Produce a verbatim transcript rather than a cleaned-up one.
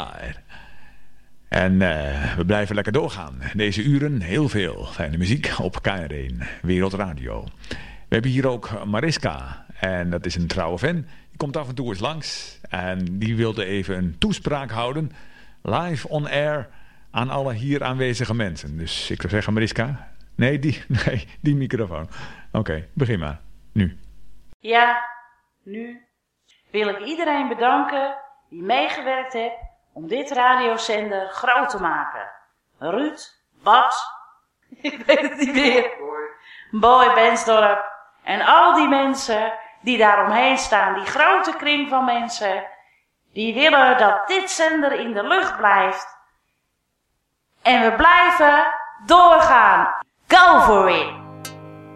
Side. En uh, we blijven lekker doorgaan. Deze uren heel veel fijne muziek op K R één Wereldradio. We hebben hier ook Mariska. En dat is een trouwe fan. Die komt af en toe eens langs. En die wilde even een toespraak houden. Live on air aan alle hier aanwezige mensen. Dus ik zou zeggen, Mariska. Nee, die, nee, die microfoon. Oké, okay, begin maar. Nu. Ja, nu wil ik iedereen bedanken die meegewerkt heeft om dit radiozender groot te maken. Ruud, Bas, ik weet het niet meer, Boy Bensdorp en al die mensen die daaromheen staan, die grote kring van mensen, die willen dat dit zender in de lucht blijft. En we blijven doorgaan. Go for it!